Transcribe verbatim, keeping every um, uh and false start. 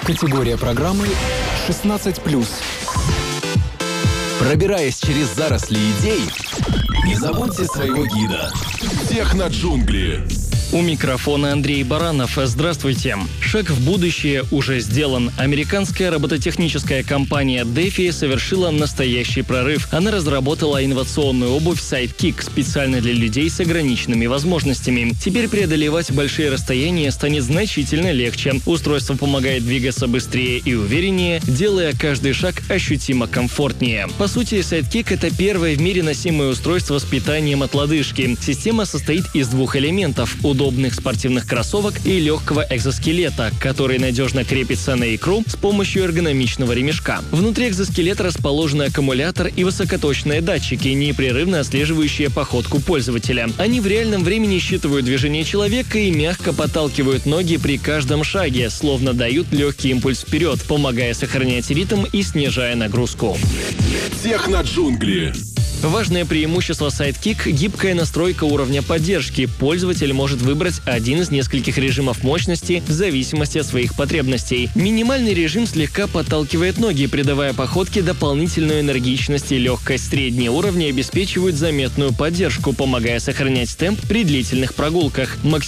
Категория программы шестнадцать плюс. Пробираясь через заросли идей, не забудьте своего гида. Техноджунгли. У микрофона Андрей Баранов. Здравствуйте. Шаг в будущее уже сделан. Американская робототехническая компания Defi совершила настоящий прорыв. Она разработала инновационную обувь Sidekick специально для людей с ограниченными возможностями. Теперь преодолевать большие расстояния станет значительно легче. Устройство помогает двигаться быстрее и увереннее, делая каждый шаг ощутимо комфортнее. По сути, Sidekick — это первое в мире носимое устройство с питанием от лодыжки. Система состоит из двух элементов — удобных спортивных кроссовок и легкого экзоскелета, который надежно крепится на икру с помощью эргономичного ремешка. Внутри экзоскелета расположен аккумулятор и высокоточные датчики, непрерывно отслеживающие походку пользователя. Они в реальном времени считывают движение человека и мягко подталкивают ноги при каждом шаге, словно дают легкий импульс вперед, помогая сохранять ритм и снижая нагрузку. Техноджунгли. Важное преимущество Sidekick — гибкая настройка уровня поддержки. Пользователь может выбрать один из нескольких режимов мощности в зависимости от своих потребностей. Минимальный режим слегка подталкивает ноги, придавая походке дополнительную энергичность и легкость. Средние уровни обеспечивают заметную поддержку, помогая сохранять темп при длительных прогулках.